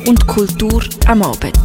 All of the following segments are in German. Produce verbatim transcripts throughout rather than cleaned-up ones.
und Kultur am Abend.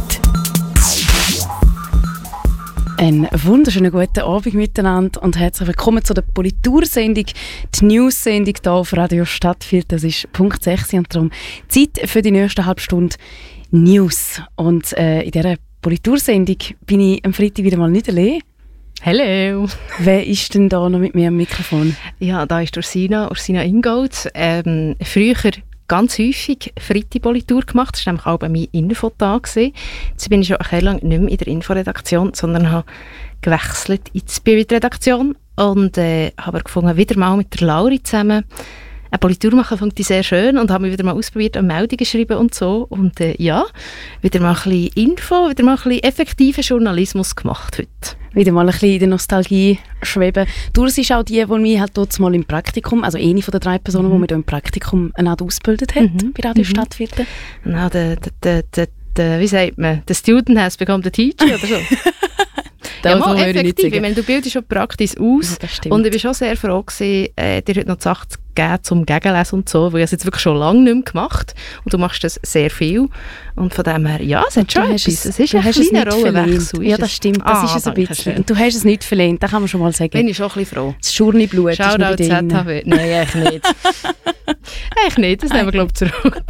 Einen wunderschönen guten Abend miteinander und herzlich willkommen zu der Politursendung, die News-Sendung hier auf Radio Stadtfilter. Das ist Punkt sechs und darum Zeit für die nächste halbe Stunde News. Und äh, in dieser Politursendung bin ich am Freitag wieder mal nicht allein. Hallo! Wer ist denn da noch mit mir am Mikrofon? Ja, da ist Ursina, Ursina Ingold. Ähm, früher ganz häufig Freitag-Politur gemacht. Das war nämlich auch bei mir Infotag. Jetzt bin ich schon ein lang nicht mehr in der Inforedaktion, sondern habe gewechselt in die Spirit-Redaktion und äh, habe gefunden, wieder mal mit der Lauri zusammen eine Politur machen, fand ich sehr schön und habe mich wieder mal ausprobiert, an Meldungen schreiben und so. Und äh, ja, wieder mal ein bisschen Info, wieder mal ein bisschen effektiven Journalismus gemacht heute. Wieder mal ein bisschen in der Nostalgie schweben. Du bist auch die, die mich halt dort mal im Praktikum, also eine von den drei Personen, mhm. die mich hier im Praktikum eine Art ausgebildet hat, mhm. bei Radio mhm. Stadtfilter. Genau, der, der, der, der, wie sagt man, der Student has become the teacher oder so. Ja, mal effektiv. Ich meine, du bildest schon praktisch aus. Ja, und ich war schon sehr froh gewesen, äh, dir heute noch die Sachen zu geben zum Gegenlesen und so, weil ich es jetzt wirklich schon lange nicht mehr gemacht und du machst das sehr viel. Und von dem her, ja, es hat schon etwas. Es, es ist ein kleiner Rollenwechsel. Ja, das stimmt, das ah, ist es ein bisschen. Schön. Und du hast es nicht verlehnt, das kann man schon mal sagen. Bin ich schon ein bisschen froh. Das Schurniblut ist noch bei dir. Z H W. Nein, eigentlich nicht. Eigentlich nicht, das nehmen wir, glaube ich, zurück.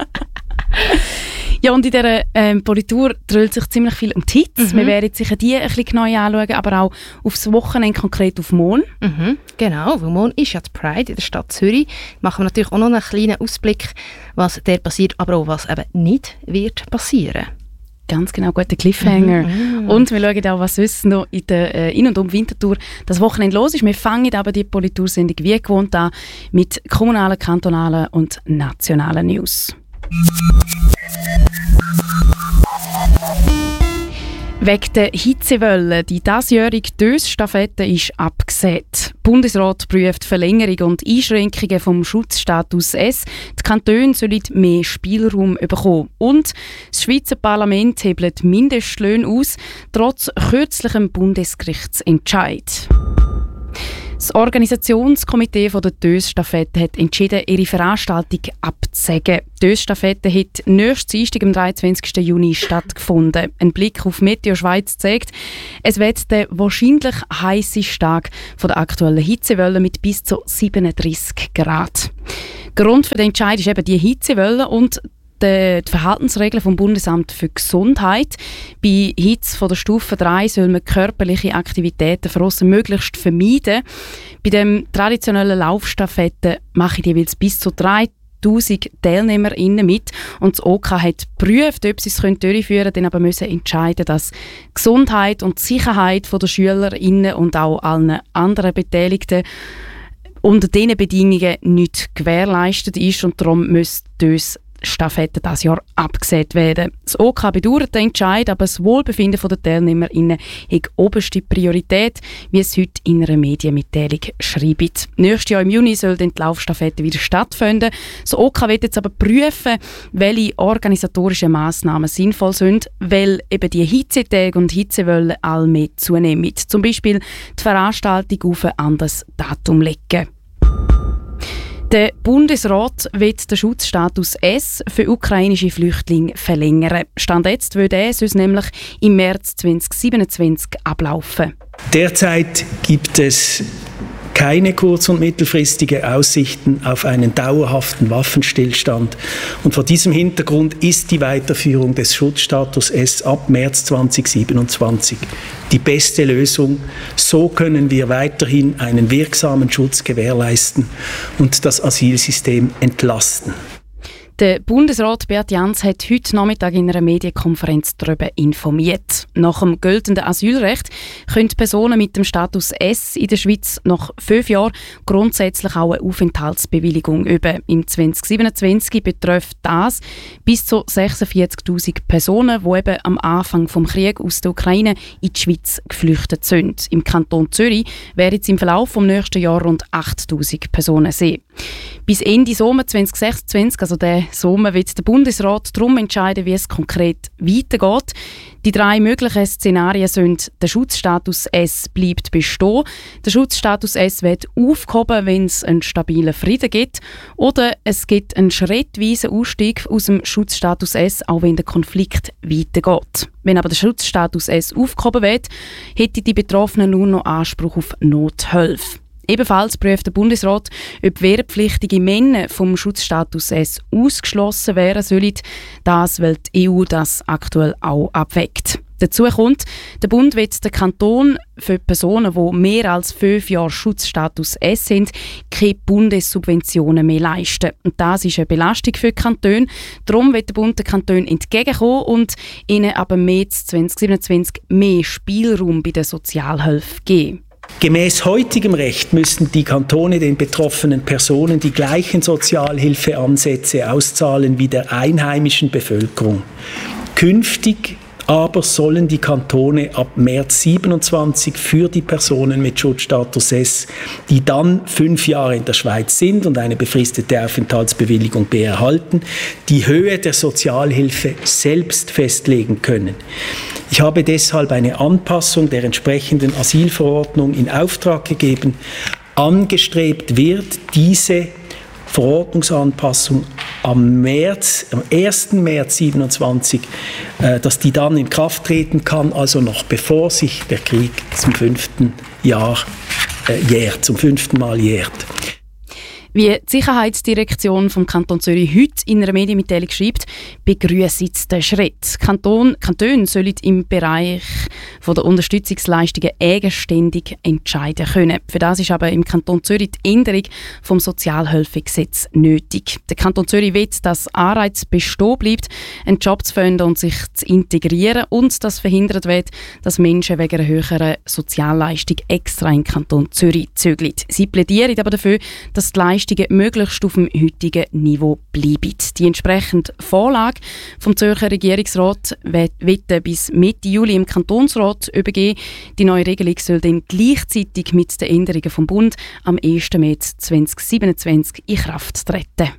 Ja, und in dieser ähm, Politur dreht sich ziemlich viel um die Hits. Mhm. Wir werden sicher die ein bisschen genauer anschauen, aber auch aufs Wochenende, konkret auf morgen. Mhm. Genau, weil morgen ist ja die Pride in der Stadt Zürich. Machen wir natürlich auch noch einen kleinen Ausblick, was der passiert, aber auch was eben nicht wird passieren. Ganz genau, guter Cliffhanger. Mhm. Und wir schauen auch, was sonst noch in der äh, In- und um Winterthur das Wochenende los ist. Wir fangen aber die Politursendung wie gewohnt an mit kommunalen, kantonalen und nationalen News. Wegen der Hitzewelle, die diesjährige Dös-Staffette ist abgesehen. Der Bundesrat prüft Verlängerung und Einschränkungen vom Schutzstatus S. Die Kantone sollen mehr Spielraum bekommen. Und das Schweizer Parlament hebelt Mindestlöhne aus, trotz kürzlichem Bundesgerichtsentscheid. Das Organisationskomitee der Dös-Staffette hat entschieden, ihre Veranstaltung abzusagen. Die Dös-Staffette hat nächsten Dienstag, am dreiundzwanzigsten Juni stattgefunden. Ein Blick auf Meteo Schweiz zeigt, es wird der wahrscheinlich heisseste Tag der aktuellen Hitzewelle mit bis zu siebenunddreissig Grad. Grund für den Entscheid ist eben die Hitzewelle und die Verhaltensregeln vom Bundesamt für Gesundheit. Bei Hitze von der Stufe drei soll man körperliche Aktivitäten für aussen möglichst vermeiden. Bei dem traditionellen Laufstaffetten machen jeweils bis zu dreitausend TeilnehmerInnen mit. Und das O K hat geprüft, ob sie es durchführen können, dann aber müssen entscheiden, dass die Gesundheit und die Sicherheit der SchülerInnen und auch allen anderen Beteiligten unter diesen Bedingungen nicht gewährleistet ist und darum müsste das Staffette dieses Jahr abgesät werden. Das O K bedauert den Entscheid, aber das Wohlbefinden der TeilnehmerInnen hat oberste Priorität, wie es heute in einer Medienmitteilung schreibt. Nächstes Jahr im Juni soll dann die Laufstaffette wieder stattfinden. Das O K wird jetzt aber prüfen, welche organisatorischen Massnahmen sinnvoll sind, weil eben die Hitzetage und Hitzewellen allmählich zunehmen. Zum Beispiel die Veranstaltung auf ein anderes Datum legen. Der Bundesrat will den Schutzstatus S für ukrainische Flüchtlinge verlängern. Stand jetzt würde er sonst nämlich im März zweitausendsiebenundzwanzig ablaufen. Derzeit gibt es keine kurz- und mittelfristige Aussichten auf einen dauerhaften Waffenstillstand. Und vor diesem Hintergrund ist die Weiterführung des Schutzstatus S ab März zweitausendsiebenundzwanzig die beste Lösung. So können wir weiterhin einen wirksamen Schutz gewährleisten und das Asylsystem entlasten. Der Bundesrat Beat Jans hat heute Nachmittag in einer Medienkonferenz darüber informiert. Nach dem geltenden Asylrecht können Personen mit dem Status S in der Schweiz nach fünf Jahren grundsätzlich auch eine Aufenthaltsbewilligung üben. Im zweitausendsiebenundzwanzig betrifft das bis zu sechsundvierzigtausend Personen, die eben am Anfang des Krieges aus der Ukraine in die Schweiz geflüchtet sind. Im Kanton Zürich werden es im Verlauf des nächsten Jahres rund achttausend Personen sein. Bis Ende Sommer zwanzig sechsundzwanzig, also der Sommer, wird der Bundesrat darum entscheiden, wie es konkret weitergeht. Die drei möglichen Szenarien sind: der Schutzstatus S bleibt bestehen, der Schutzstatus S wird aufgehoben, wenn es einen stabilen Frieden gibt, oder es gibt einen schrittweisen Ausstieg aus dem Schutzstatus S, auch wenn der Konflikt weitergeht. Wenn aber der Schutzstatus S aufgehoben wird, hätten die Betroffenen nur noch Anspruch auf Nothilfe. Ebenfalls prüft der Bundesrat, ob wehrpflichtige Männer vom Schutzstatus S ausgeschlossen werden sollen. Das, weil die E U das aktuell auch abwägt. Dazu kommt, der Bund wird den Kanton für Personen, die mehr als fünf Jahre Schutzstatus S sind, keine Bundessubventionen mehr leisten. Und das ist eine Belastung für die Kantone. Darum wird der Bund den Kantonen entgegenkommen und ihnen ab März zwanzig siebenundzwanzig mehr Spielraum bei der Sozialhilfe geben. Gemäß heutigem Recht müssen die Kantone den betroffenen Personen die gleichen Sozialhilfeansätze auszahlen wie der einheimischen Bevölkerung. Künftig aber sollen die Kantone ab März siebenundzwanzig für die Personen mit Schutzstatus S, die dann fünf Jahre in der Schweiz sind und eine befristete Aufenthaltsbewilligung B erhalten, die Höhe der Sozialhilfe selbst festlegen können. Ich habe deshalb eine Anpassung der entsprechenden Asylverordnung in Auftrag gegeben. Angestrebt wird diese Verordnungsanpassung am März, am ersten März siebenundzwanzig, äh, dass die dann in Kraft treten kann, also noch bevor sich der Krieg zum fünften Jahr äh, jährt, zum fünften Mal jährt. Wie die Sicherheitsdirektion vom Kanton Zürich heute in einer Medienmitteilung schreibt, begrüssen sie den Schritt. Kanton, Kantone sollen im Bereich von der Unterstützungsleistungen eigenständig entscheiden können. Für das ist aber im Kanton Zürich die Änderung vom Sozialhilfegesetz nötig. Der Kanton Zürich will, dass Anreiz bestehen bleibt, einen Job zu finden und sich zu integrieren, und dass verhindert wird, dass Menschen wegen einer höheren Sozialleistung extra in den Kanton Zürich zügeln. Sie plädieren aber dafür, dass die Leistungen möglichst auf dem heutigen Niveau bleiben. Die entsprechende Vorlage vom Zürcher Regierungsrat wird bis Mitte Juli im Kantonsrat übergeben. Die neue Regelung soll dann gleichzeitig mit den Änderungen vom Bund am ersten März zwanzig siebenundzwanzig in Kraft treten.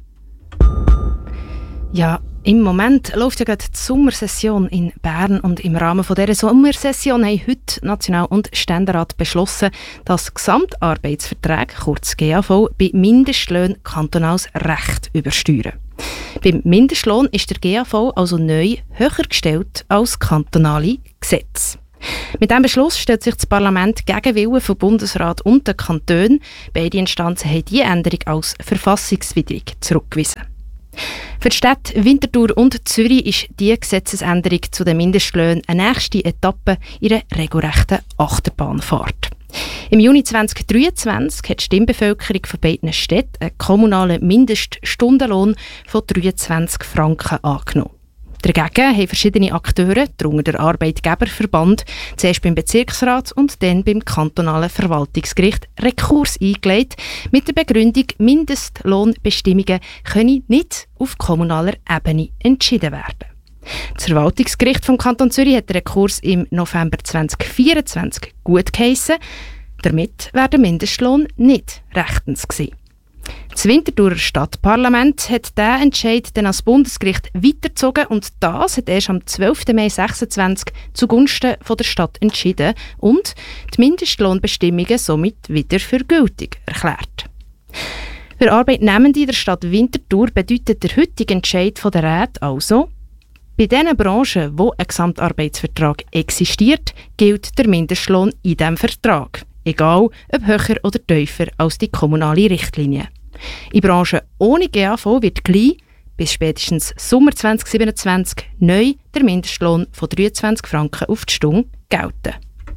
Ja, im Moment läuft ja gerade die Sommersession in Bern, und im Rahmen von dieser Sommersession haben heute National- und Ständerat beschlossen, dass Gesamtarbeitsverträge, kurz G A V, bei Mindestlöhnen kantonales Recht übersteuern. Beim Mindestlohn ist der G A V also neu höher gestellt als kantonale Gesetze. Mit diesem Beschluss stellt sich das Parlament gegen Willen vom Bundesrat und den Kantonen. Beide Instanzen haben diese Änderung als verfassungswidrig zurückgewiesen. Für die Städte Winterthur und Zürich ist diese Gesetzesänderung zu den Mindestlöhnen eine nächste Etappe in einer regelrechten Achterbahnfahrt. Im Juni zwanzig dreiundzwanzig hat die Stimmbevölkerung von beiden Städten einen kommunalen Mindeststundenlohn von dreiundzwanzig Franken angenommen. Dagegen haben verschiedene Akteure, darunter der Arbeitgeberverband, zuerst beim Bezirksrat und dann beim kantonalen Verwaltungsgericht Rekurs eingelegt, mit der Begründung, Mindestlohnbestimmungen können nicht auf kommunaler Ebene entschieden werden. Das Verwaltungsgericht vom Kanton Zürich hat den Rekurs im November zwanzig vierundzwanzig gutgeheissen. Damit wäre der Mindestlohn nicht rechtens gewesen. Das Winterthurer Stadtparlament hat diesen Entscheid dann als Bundesgericht weitergezogen, und das hat erst am zwölften Mai sechsundzwanzig zugunsten von der Stadt entschieden und die Mindestlohnbestimmungen somit wieder für gültig erklärt. Für Arbeitnehmende der Stadt Winterthur bedeutet der heutige Entscheid von der Räte also: bei den Branchen, wo ein Gesamtarbeitsvertrag existiert, gilt der Mindestlohn in diesem Vertrag, egal ob höher oder tiefer als die kommunale Richtlinie. In Branchen ohne G A V wird gleich bis spätestens Sommer zwanzig siebenundzwanzig neu der Mindestlohn von dreiundzwanzig Franken auf die Stunde gelten.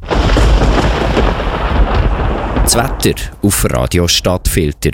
Das Wetter auf Radio Stadtfilter.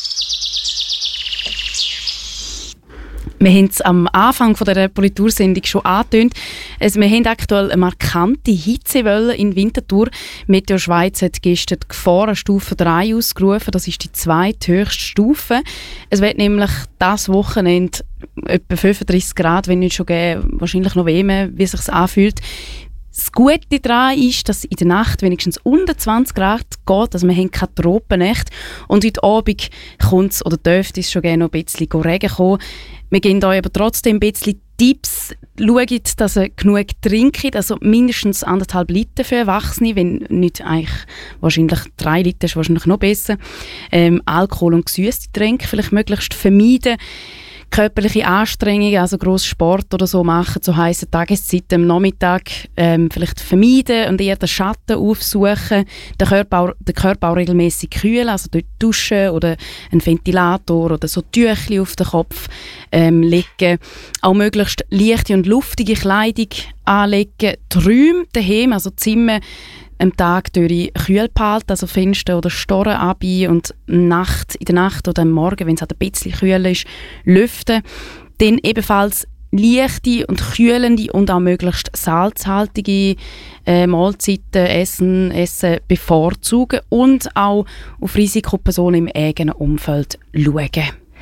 Wir haben es am Anfang dieser Politursendung schon angetönt. Also wir haben aktuell eine markante Hitzewelle in Winterthur. Meteo Schweiz hat gestern die Gefahrenstufe drei ausgerufen. Das ist die zweithöchste Stufe. Es wird nämlich dieses Wochenende etwa fünfunddreissig Grad, wenn nicht schon geben, wahrscheinlich noch wärmer, wie es sich anfühlt. Das Gute daran ist, dass in der Nacht wenigstens unter zwanzig Grad geht, also wir haben keine Tropennächte. Und heute Abend kommt es oder dürfte es schon gerne noch ein bisschen Regen kommen. Wir geben euch aber trotzdem ein bisschen Tipps. Schaut, dass ihr genug trinkt, also mindestens anderthalb Liter für Erwachsene, wenn nicht eigentlich wahrscheinlich drei Liter ist wahrscheinlich noch besser. Ähm, Alkohol und gesüßte Getränke vielleicht möglichst vermeiden. Körperliche Anstrengungen, also gross Sport oder so machen, zu heissen Tageszeiten am Nachmittag ähm, vielleicht vermeiden und eher den Schatten aufsuchen, den Körper auch, den Körper auch regelmässig kühlen, also dort duschen oder einen Ventilator oder so Tüchli auf den Kopf ähm, legen. Auch möglichst leichte und luftige Kleidung anlegen. Die Räume daheim, also Zimmer, am Tag durch kühl behalten, also Fenster oder Storen abbiegen und Nacht, in der Nacht oder am Morgen, wenn es halt ein bisschen kühl ist, lüften. Dann ebenfalls leichte und kühlende und auch möglichst salzhaltige äh, Mahlzeiten, Essen, Essen bevorzugen und auch auf Risikopersonen im eigenen Umfeld schauen.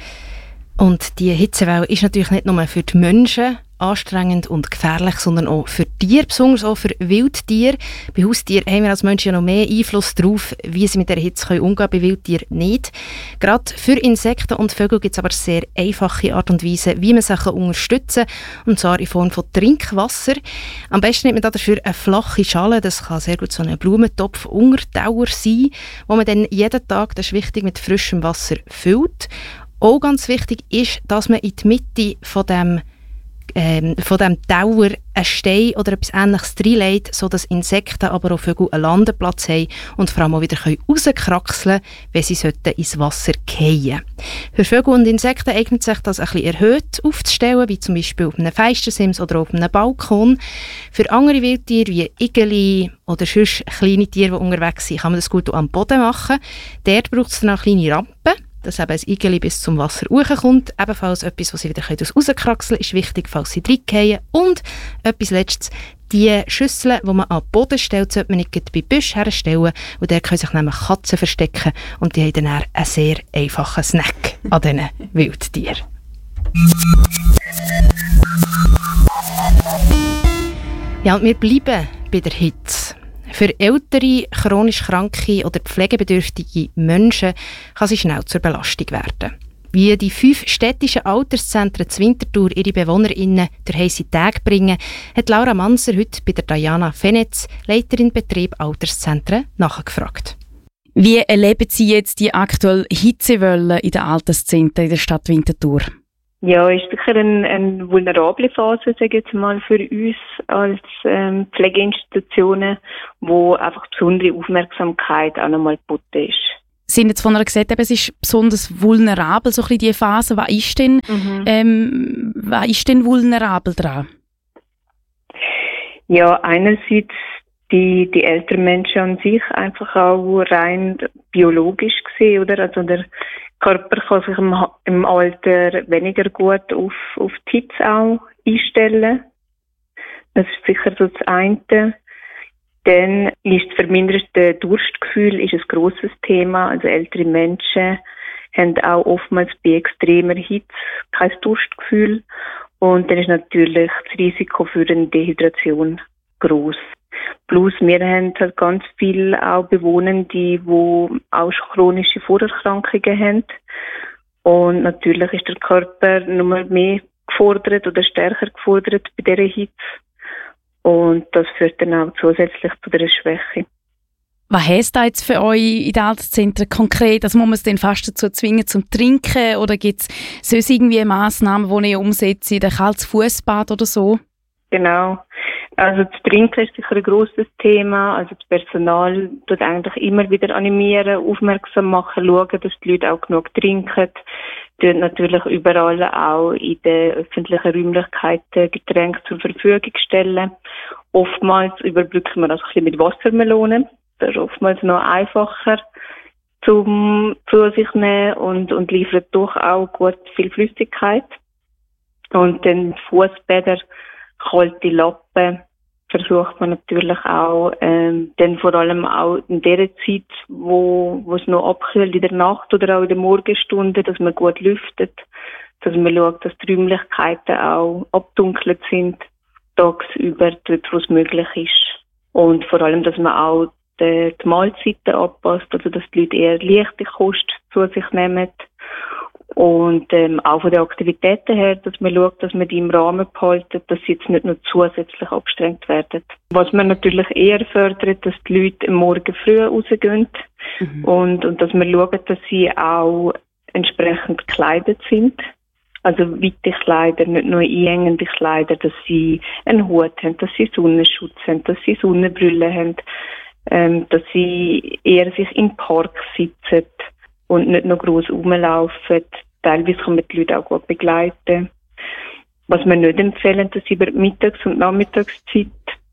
Und die Hitzewelle ist natürlich nicht nur für die Menschen anstrengend und gefährlich, sondern auch für Tiere, besonders auch für Wildtiere. Bei Haustieren haben wir als Menschen ja noch mehr Einfluss darauf, wie sie mit der Hitze umgehen können, bei Wildtieren nicht. Gerade für Insekten und Vögel gibt es aber sehr einfache Art und Weise, wie man sie unterstützen kann, und zwar in Form von Trinkwasser. Am besten nimmt man dafür eine flache Schale, das kann sehr gut so ein Blumentopf-Untertauer sein, wo man dann jeden Tag, das ist wichtig, mit frischem Wasser füllt. Auch ganz wichtig ist, dass man in die Mitte von dem Ähm, von diesem Tower einen Stein oder etwas Ähnliches reinlegt, sodass Insekten, aber auch Vögel einen Landeplatz haben und vor allem auch wieder rauskraxeln können, wenn sie ins Wasser fallen. Für Vögel und Insekten eignet sich das ein bisschen erhöht aufzustellen, wie zum Beispiel auf einem Fenstersims oder auf einem Balkon. Für andere Wildtiere wie Igeli oder sonst kleine Tiere, die unterwegs sind, kann man das gut auch am Boden machen. Dort braucht es dann auch kleine Rampen, dass eben ein Igeli bis zum Wasser hochkommt. Ebenfalls etwas, was sie wieder rauskraxeln können, ist wichtig, falls sie reingehen. Und etwas Letztes, die Schüsseln, die man an den Boden stellt, sollte man nicht bei Büschen herstellen, und dort können sich nämlich Katzen verstecken und die haben dann einen sehr einfachen Snack an diesen Wildtieren. Ja, und wir bleiben bei der Hitze. Für ältere, chronisch kranke oder pflegebedürftige Menschen kann sie schnell zur Belastung werden. Wie die fünf städtischen Alterszentren zur Winterthur ihre BewohnerInnen durch heisse Tage bringen, hat Laura Manser heute bei der Diana Fenetz, Leiterin Betrieb Alterszentren, nachgefragt. Wie erleben Sie jetzt die aktuelle Hitzewelle in den Alterszentren in der Stadt Winterthur? Ja, ist sicher eine, eine vulnerable Phase, sage ich jetzt mal, für uns als ähm, Pflegeinstitutionen, wo einfach besondere Aufmerksamkeit auch nochmal geboten ist. Sie haben jetzt von einer gesagt, es ist besonders vulnerabel, so ein bisschen diese Phase. Was ist denn, mhm. ähm, was ist denn vulnerabel daran? Ja, einerseits die, die älteren Menschen an sich einfach auch rein biologisch gesehen, oder? Also der Körper kann sich im, im Alter weniger gut auf, auf die Hitze auch einstellen. Das ist sicher so das eine. Dann ist das verminderte Durstgefühl ist ein grosses Thema. Also ältere Menschen haben auch oftmals bei extremer Hitze kein Durstgefühl. Und dann ist natürlich das Risiko für eine Dehydration gross. Plus wir haben halt ganz viele auch Bewohner, die wo auch chronische Vorerkrankungen haben. Und natürlich ist der Körper noch mehr gefordert oder stärker gefordert bei dieser Hitze. Und das führt dann auch zusätzlich zu dieser Schwäche. Was heisst das jetzt für euch in den Alterszentren konkret? Also muss man es dann fast dazu zwingen zum Trinken? Oder gibt es sonst irgendwie Massnahmen, die ihr umsetzt, ein kaltes Fußbad oder so? Genau. Also das Trinken ist sicher ein grosses Thema. Also das Personal tut eigentlich immer wieder animieren, aufmerksam machen, schauen, dass die Leute auch genug trinken. Tut natürlich überall auch in den öffentlichen Räumlichkeiten Getränke zur Verfügung stellen. Oftmals überbrücken wir das ein bisschen mit Wassermelonen. Das ist oftmals noch einfacher zum zu sich nehmen und, und liefert doch auch gut viel Flüssigkeit. Und dann Fußbäder, kalte Lappen versucht man natürlich auch, ähm, dann vor allem auch in der Zeit, wo, wo es noch abkühlt, in der Nacht oder auch in der Morgenstunde, dass man gut lüftet, dass man schaut, dass die Räumlichkeiten auch abdunkelt sind tagsüber, dort, wo es möglich ist. Und vor allem, dass man auch die, die Mahlzeiten anpasst, also dass die Leute eher leichte Kost zu sich nehmen. Und ähm, auch von den Aktivitäten her, dass man schaut, dass man die im Rahmen behalten, dass sie jetzt nicht nur zusätzlich abgestrengt werden. Was man natürlich eher fördert, dass die Leute am Morgen früh rausgehen mhm. und, und dass man schaut, dass sie auch entsprechend gekleidet sind. Also weite Kleider, nicht nur einhängende Kleider, dass sie einen Hut haben, dass sie Sonnenschutz haben, dass sie Sonnenbrille haben, ähm, dass sie eher sich im Park sitzen und nicht noch gross rumlaufen. Teilweise kann man die Leute auch gut begleiten. Was wir nicht empfehlen, dass sie über die Mittags- und Nachmittagszeit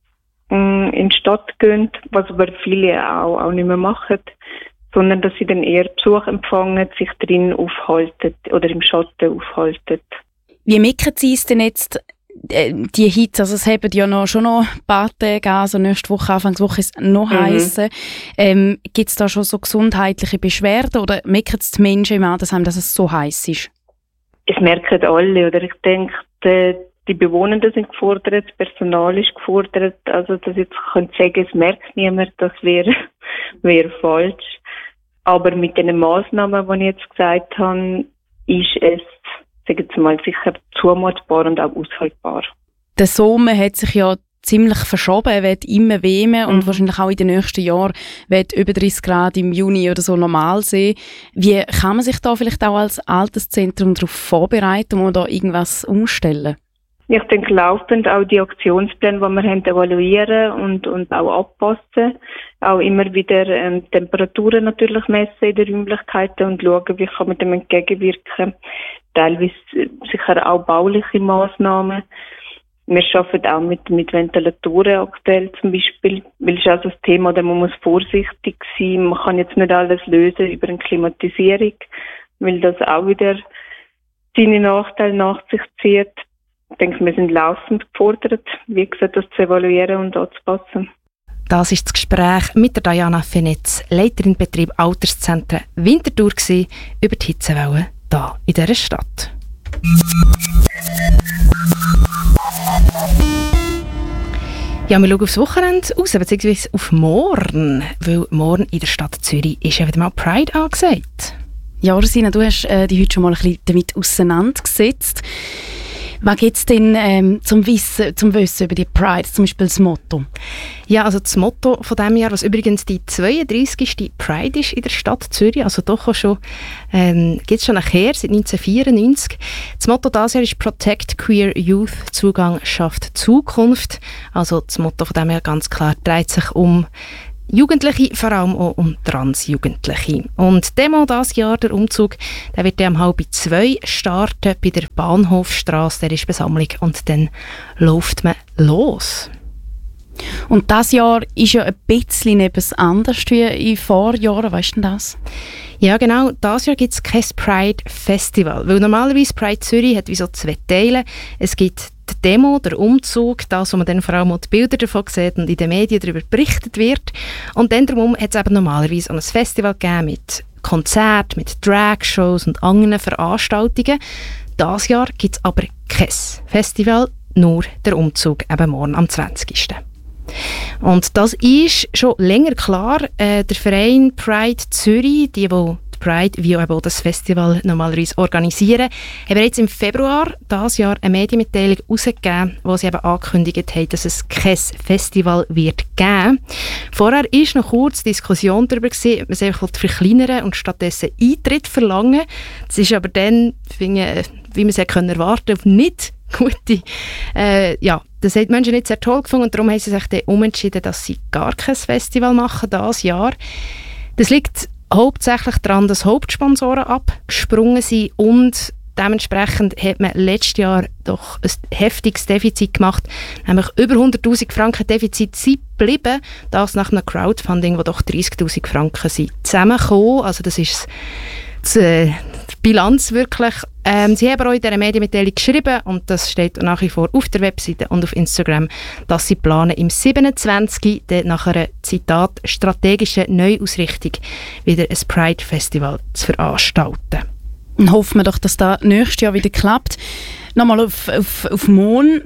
mh, in die Stadt gehen, was aber viele auch, auch nicht mehr machen, sondern dass sie dann eher Besuch empfangen, sich drin aufhalten oder im Schatten aufhalten. Wie merken Sie es denn jetzt, äh, die Hitze? Also es haben ja noch, schon noch ein paar Tage an, also nächste Woche, Anfangswoche ist es noch mhm. heißer. Ähm, Gibt es da schon so gesundheitliche Beschwerden oder merken es die Menschen im Altersheim, dass es so heiß ist? Es merken alle, oder ich denke, die, die Bewohnenden sind gefordert, das Personal ist gefordert, also dass ich jetzt könnte sagen, es merkt niemand, das wäre, wäre falsch. Aber mit den Massnahmen, die ich jetzt gesagt habe, ist es, sagen wir mal, sicher zumutbar und auch aushaltbar. Der Sommer hat sich ja ziemlich verschoben, er wird immer wärmer mhm. und wahrscheinlich auch in den nächsten Jahren wird über dreißig Grad im Juni oder so normal sein. Wie kann man sich da vielleicht auch als Alterszentrum darauf vorbereiten und da irgendwas umstellen? Ich denke, laufend auch die Aktionspläne, die wir haben, evaluieren und, und auch anpassen. Auch immer wieder ähm, Temperaturen natürlich messen in den Räumlichkeiten und schauen, wie kann man dem entgegenwirken. Teilweise sicher auch bauliche Massnahmen. Wir arbeiten auch mit, mit Ventilatoren aktuell zum Beispiel, weil es ist auch so ein Thema, da man muss vorsichtig sein. Man kann jetzt nicht alles lösen über eine Klimatisierung, weil das auch wieder seine Nachteile nach sich zieht. Ich denke, wir sind laufend gefordert, wie gesagt, das zu evaluieren und anzupassen. Das war das Gespräch mit der Diana Fenetz, Leiterin Betrieb Alterszentren Winterthur, über die Hitzewelle hier in dieser Stadt. Ja, wir schauen aufs Wochenende aus, beziehungsweise auf morgen, weil morgen in der Stadt Zürich ist ja wieder mal Pride angesagt. Ja, Rosina, du hast äh, dich heute schon mal ein bisschen damit auseinandergesetzt. Was gibt es denn ähm, zum Wissen, zum Wissen über die Pride, zum Beispiel das Motto? Ja, also das Motto von diesem Jahr, was übrigens die zweiunddreißigste Pride ist in der Stadt Zürich, also doch auch schon, ähm, gibt es schon nachher, seit neunzehnhundertvierundneunzig. Das Motto dieses Jahr ist «Protect Queer Youth, Zugang schafft Zukunft». Also das Motto von diesem Jahr ganz klar dreht sich um Jugendliche, vor allem auch um Transjugendliche. Und die Demo dieses Jahr, der Umzug, der wird dann um halb zwei starten bei der Bahnhofstrasse, der ist Besammlung und dann läuft man los. Und dieses Jahr ist ja ein bisschen etwas anders wie in Vorjahren, weißt du das? Ja genau, dieses Jahr gibt es kein Pride Festival, weil normalerweise Pride Zürich hat wie so zwei Teile. Es gibt die Demo, der Umzug, das, wo man dann vor allem auch die Bilder davon sieht und in den Medien darüber berichtet wird. Und dann darum hat es eben normalerweise auch ein Festival gegeben mit Konzerten, mit Dragshows und anderen Veranstaltungen. Dieses Jahr gibt es aber kein Festival, nur der Umzug eben morgen am zwanzigsten Und das ist schon länger klar. Äh, der Verein Pride Zürich, die, die die Pride wie auch das Festival normalerweise organisieren, haben jetzt im Februar dieses Jahr eine Medienmitteilung herausgegeben, wo sie eben angekündigt haben, dass es kein Festival wird geben. Vorher war noch kurz Diskussion darüber, ob man es einfach verkleinern und stattdessen Eintritt verlangen. Das ist aber dann, finde, wie man es erwarten konnte, auf nicht gute, äh, ja, das hat die Menschen nicht sehr toll gefunden und darum haben sie sich dann umentschieden, dass sie gar kein Festival machen dieses Jahr. Das liegt hauptsächlich daran, dass Hauptsponsoren abgesprungen sind und dementsprechend hat man letztes Jahr doch ein heftiges Defizit gemacht, nämlich über hunderttausend Franken Defizit sind geblieben, das nach einem Crowdfunding, wo doch dreißigtausend Franken sind zusammengekommen, also das ist die, äh, die Bilanz wirklich. Ähm, sie haben auch in dieser Medienmitteilung geschrieben, und das steht nach wie vor auf der Webseite und auf Instagram, dass sie planen, im siebenundzwanzig nach einer, Zitat, strategischen Neuausrichtung wieder ein Pride-Festival zu veranstalten. Dann hoffen wir doch, dass das nächstes Jahr wieder klappt. Nochmal auf, auf, auf Mon.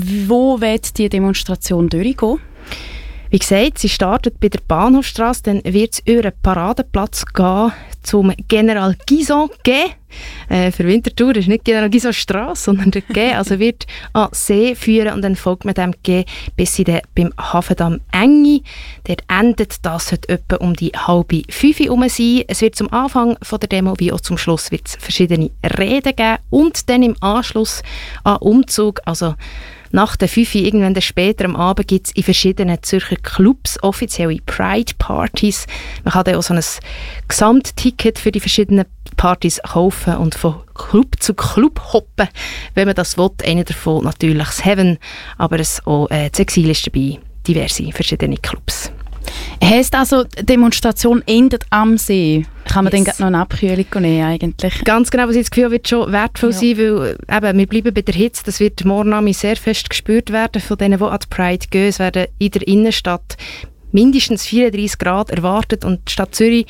Wo wird die Demonstration durchgehen? Wie gesagt, sie startet bei der Bahnhofstrasse, dann wird es über den Paradeplatz gehen zum General Guison Quai. Äh, für Winterthur ist nicht General Guison Strasse, sondern der Quai, also wird an See führen und dann folgt man dem Quai bis sie dann beim Hafendamm Engi. Dort endet das heute etwa um die halbe fünf herum sein. Es wird zum Anfang von der Demo wie auch zum Schluss wird's verschiedene Reden geben und dann im Anschluss an Umzug, also nach der fünf Uhr, irgendwann später am Abend, gibt es in verschiedenen Zürcher Clubs offizielle Pride-Partys. Man kann dann auch so ein Gesamtticket für die verschiedenen Partys kaufen und von Club zu Club hoppen, wenn man das will. Einer davon natürlich das Heaven, aber es auch äh, das Exil ist dabei, diverse verschiedene Clubs. Heisst also, die Demonstration endet am See? Kann man yes. dann noch eine Abkühlung nehmen eigentlich? Ganz genau, was ich das Gefühl wird schon wertvoll ja. sein, weil eben, wir bleiben bei der Hitze, das wird morgen sehr fest gespürt werden von denen, die an die Pride gehen. Es werden in der Innenstadt mindestens vierunddreissig Grad erwartet und die Stadt Zürich,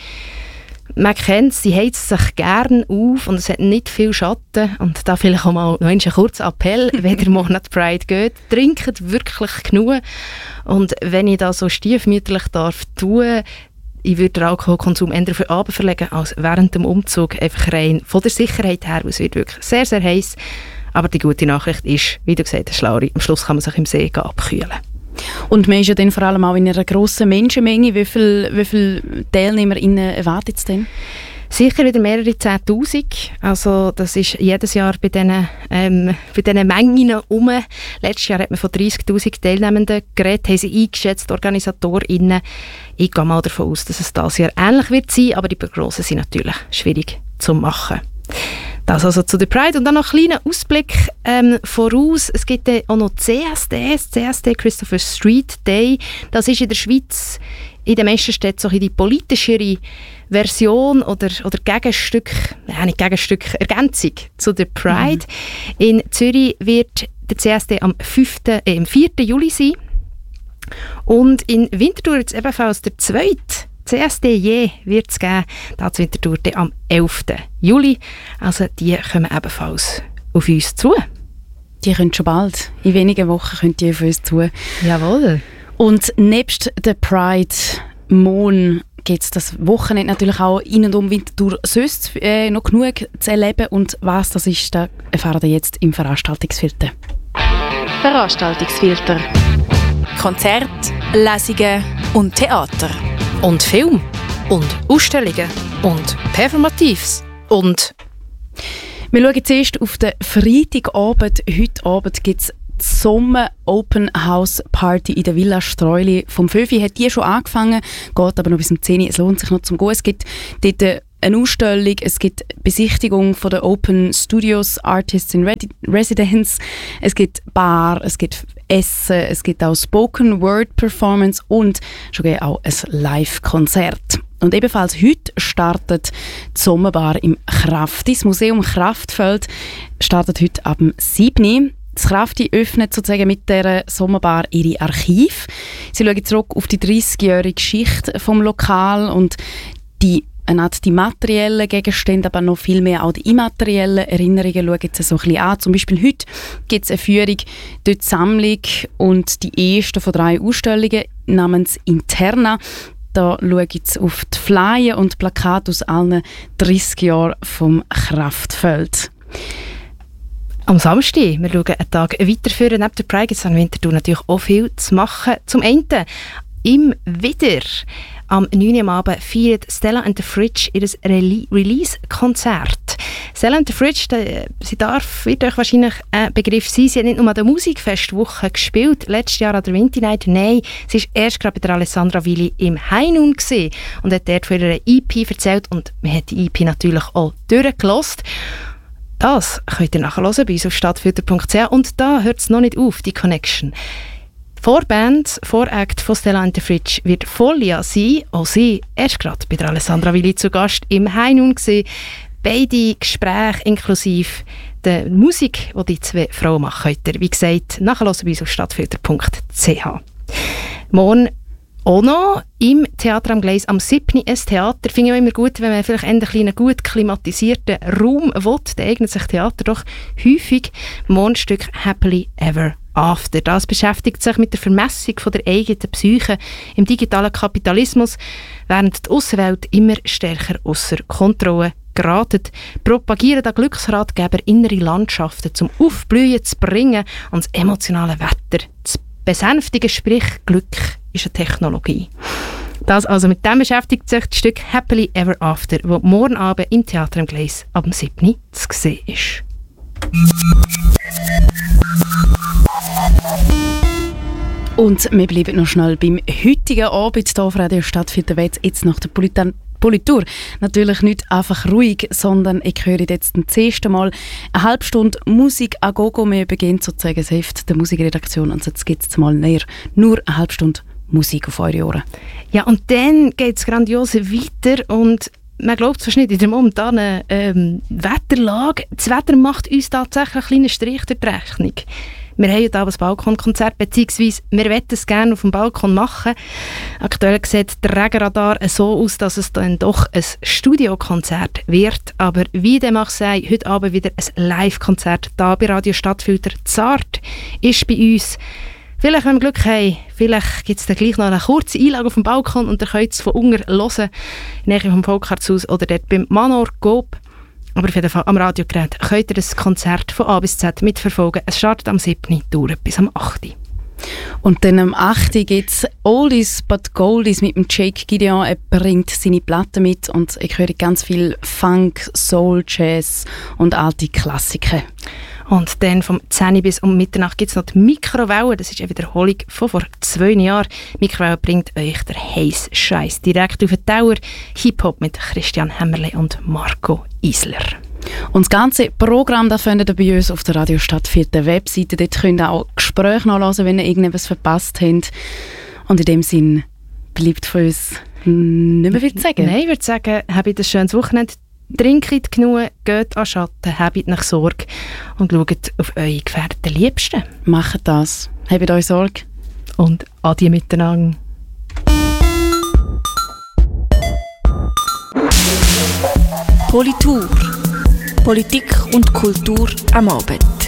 man kennt es, sie heizt sich gerne auf und es hat nicht viel Schatten. Und da vielleicht auch mal noch ein kurzer Appell, wenn ihr morgen an die Pride geht, trinkt wirklich genug. Und wenn ich das so stiefmütterlich darf tun, ich würde den Alkoholkonsum eher für Abend verlegen als während dem Umzug, einfach rein von der Sicherheit her, weil es wird wirklich sehr, sehr heiß. Aber die gute Nachricht ist, wie du gesagt hast, Lauri, am Schluss kann man sich im See abkühlen. Und man ist ja dann vor allem auch in einer grossen Menschenmenge. Wie viele wie viel TeilnehmerInnen erwartet es denn? Sicher wieder mehrere zehntausend. Also das ist jedes Jahr bei diesen, ähm, bei diesen Mengen rum. Letztes Jahr hat man von dreissigtausend Teilnehmenden geredet, haben sie eingeschätzt, OrganisatorInnen. Ich gehe mal davon aus, dass es dieses Jahr ähnlich wird sein, aber die Prognosen sind natürlich schwierig zu machen. Das also zu der Pride. Und dann noch einen kleinen Ausblick ähm, voraus. Es gibt äh, auch noch C S D, das C S D Christopher Street Day. Das ist in der Schweiz, in den meisten Städten, so die politischere Version oder, oder Gegenstück, ja nicht Gegenstück, Ergänzung zu der Pride. Mhm. In Zürich wird der C S D am fünften, äh, am vierten Juli sein. Und in Winterthur jetzt ebenfalls der zweite C S D je wird es geben, das Winterthur am elften Juli. Also die kommen ebenfalls auf uns zu. Die können schon bald, in wenigen Wochen können die auf uns zu. Jawohl. Und nebst der Pride Mon gibt es das Wochenende natürlich auch in und um Winterthur sonst äh, noch genug zu erleben. Und was das ist, das erfahren wir jetzt im Veranstaltungsfilter. Veranstaltungsfilter. Konzerte, Lesungen und Theater. Und Film. Und Ausstellungen. Und Performatives. Und... Wir schauen zuerst auf den Freitagabend. Heute Abend gibt es die Sommer Open House Party in der Villa Streuli. Vom fünf Uhr hat die schon angefangen, geht aber noch bis um zehn Uhr. Es lohnt sich noch zum Gehen. Es gibt dort eine Ausstellung, es gibt Besichtigung von den Open Studios Artists in Residence, es gibt Bar, es gibt Essen, es gibt auch Spoken Word Performance und schon auch ein Live-Konzert. Und ebenfalls heute startet die Sommerbar im Krafti. Das Museum Kraftfeld startet heute ab sieben Uhr. Das Krafti öffnet sozusagen mit der Sommerbar ihre Archiv. Sie schauen zurück auf die dreissigjährige Geschichte vom Lokal und die die materiellen Gegenstände, aber noch viel mehr auch die immateriellen Erinnerungen schauen sie so ein bisschen an. Zum Beispiel heute gibt es eine Führung durch die Sammlung und die erste von drei Ausstellungen namens Interna. Da schauen sie auf die Flyer und Plakate aus allen dreißig Jahren vom Kraftfeld. Am Samstag, wir schauen einen Tag weiterführen. Neben der Pride gibt es am Winterthur natürlich auch viel zu machen. Zum einen im Widder. Am neun Uhr am Abend feiert Stella and the Fridge ihr Re- Release-Konzert. Stella and the Fridge, de, sie darf, wird euch wahrscheinlich ein Begriff sein. Sie hat nicht nur an der Musikfestwoche gespielt, letztes Jahr an der Winter Night. Nein, sie war erst gerade bei der Alessandra Willi im Heinun gesehen und hat dort von ihrer E P erzählt und man hat die E P natürlich auch durchgehört. Das könnt ihr nachhören bei uns auf stadtfilter punkt c h und da hört es noch nicht auf, die Connection. Vorband, Voract von Stella and the Fridge wird Folia sein. Auch sie erst gerade bei der Alessandra Willi zu Gast im Heinun gesehen. Beide Gespräche inklusive der Musik, die die zwei Frauen machen, könnt ihr, wie gesagt, nachhören bei uns auf stadtfilter punkt c h. Morgen auch noch im Theater am Gleis am siebten ein Theater. Finde ich auch immer gut, wenn man vielleicht endlich einen gut klimatisierten Raum will, dann eignet sich Theater doch häufig. Mondstück Happily Ever After. Das beschäftigt sich mit der Vermessung von der eigenen Psyche im digitalen Kapitalismus, während die Aussenwelt immer stärker ausser Kontrolle geratet, propagieren da Glücksratgeber innere Landschaften zum Aufblühen zu bringen und das emotionale Wetter zu besänftigen, sprich Glück ist eine Technologie. Das also mit dem beschäftigt sich das Stück Happily Ever After, das morgen Abend im Theater am Gleis ab dem siebten zu sehen ist. Und wir bleiben noch schnell beim heutigen Abend hier auf Radio Stadtfilter, jetzt nach der Politan Politur. Natürlich nicht einfach ruhig, sondern ich höre jetzt zum ersten Mal eine halbe Stunde Musik a gogo. Wir beginnen sozusagen das Heft der Musikredaktion und jetzt gibt es mal näher nur eine halbe Stunde Musik auf eure Ohren. Ja, und dann geht es grandios weiter und man glaubt es fast nicht, in der momentanen ähm, Wetterlage, das Wetter macht uns tatsächlich einen kleinen Strich durch die Rechnung. Wir haben heute Abend ein Balkonkonzert, beziehungsweise wir wollen es gerne auf dem Balkon machen. Aktuell sieht der Regenradar so aus, dass es dann doch ein Studiokonzert wird. Aber wie dem auch sei, heute Abend wieder ein Live-Konzert hier bei Radio Stadtfilter. Zart ist bei uns. Vielleicht, wenn wir Glück haben, vielleicht gibt es dann gleich noch eine kurze Einlage auf dem Balkon und ihr könnt es von unten hören, in der Nähe vom Volkshaus oder dort beim Manor Coop. Aber auf jeden Fall am Radiogerät könnt ihr das Konzert von A bis Z mitverfolgen. Es startet am siebten dauert bis am achten Und dann am achten gibt es Oldies but Goldies mit dem Jake Gideon. Er bringt seine Platten mit und ich höre ganz viel Funk, Soul, Jazz und alte Klassiker. Und dann vom zehn bis um Mitternacht gibt es noch die Mikrowelle. Das ist eine Wiederholung von vor zwei Jahren. Die Mikrowelle bringt euch der heiße Scheiß direkt auf den Tower. Hip-Hop mit Christian Hämmerle und Marco Isler. Und das ganze Programm das findet ihr bei uns auf der Radio Stadtfilter Webseite. Dort könnt ihr auch Gespräche nachhören, wenn ihr irgendetwas verpasst habt. Und in dem Sinn bleibt von uns nicht mehr viel zu sagen. Nein, ich würde sagen, habt ein schönes Wochenende. Trinkt genug, geht an Schatten, habt nach Sorge und schaut auf eure gefährdeten Liebsten. Macht das. Habt euch Sorge. Und adieu miteinander. Politur. Politik und Kultur am Abend.